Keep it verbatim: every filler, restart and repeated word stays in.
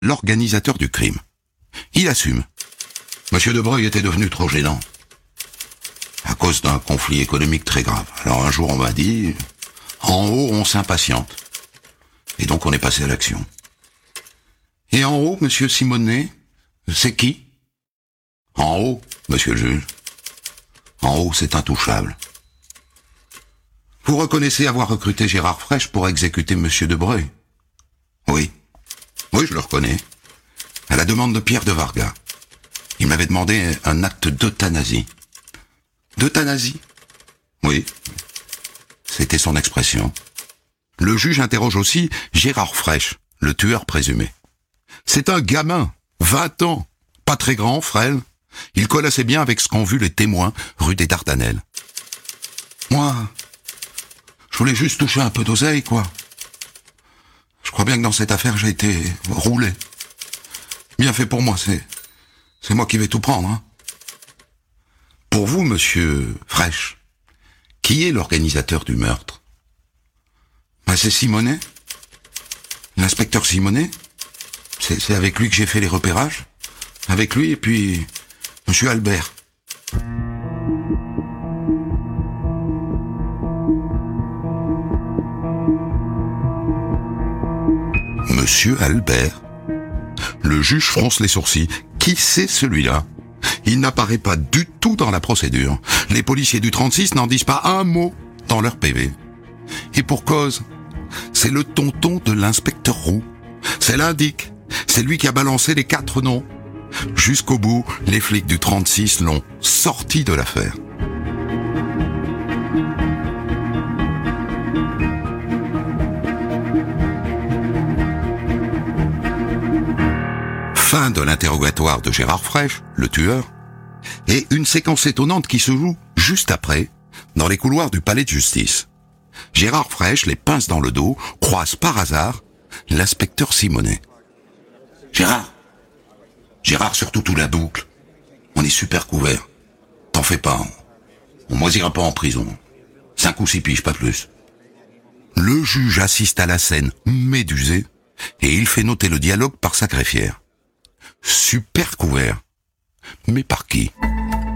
l'organisateur du crime. Il assume. Monsieur Debreuil était devenu trop gênant. À cause d'un conflit économique très grave. Alors un jour on m'a dit, en haut on s'impatiente. Et donc on est passé à l'action. Et en haut, monsieur Simonet, c'est qui? En haut, monsieur le juge. En haut, c'est intouchable. Vous reconnaissez avoir recruté Gérard Frêche pour exécuter monsieur Debreuil? Oui. Oui, je le reconnais. À la demande de Pierre de Vargas. Il m'avait demandé un acte d'euthanasie. D'euthanasie? Oui. C'était son expression. Le juge interroge aussi Gérard Frêche, le tueur présumé. C'est un gamin, vingt ans, pas très grand, frêle. Il colle assez bien avec ce qu'ont vu les témoins rue des Dardanelles. Moi, je voulais juste toucher un peu d'oseille, quoi. Je crois bien que dans cette affaire, j'ai été roulé. Bien fait pour moi, c'est c'est moi qui vais tout prendre. Hein. Pour vous, monsieur Frêche, qui est l'organisateur du meurtre? Ben, c'est Simonet. L'inspecteur Simonet. C'est, c'est avec lui que j'ai fait les repérages. Avec lui et puis monsieur Albert. Monsieur Albert. Le juge fronce les sourcils. Qui c'est celui-là? Il n'apparaît pas du tout dans la procédure. Les policiers du trente-six n'en disent pas un mot dans leur P V. Et pour cause, c'est le tonton de l'inspecteur Roux. C'est l'indique. C'est lui qui a balancé les quatre noms. Jusqu'au bout, les flics du trente-six l'ont sorti de l'affaire. Fin de l'interrogatoire de Gérard Frêche, le tueur, et une séquence étonnante qui se joue juste après, dans les couloirs du palais de justice. Gérard Frêche, les pinces dans le dos, croise par hasard l'inspecteur Simonet. Gérard Gérard, surtout tout la boucle. On est super couvert. T'en fais pas, on, on moisira pas en prison. Cinq ou six piges, pas plus. Le juge assiste à la scène médusé, et il fait noter le dialogue par sa greffière. Super couvert. Mais par qui?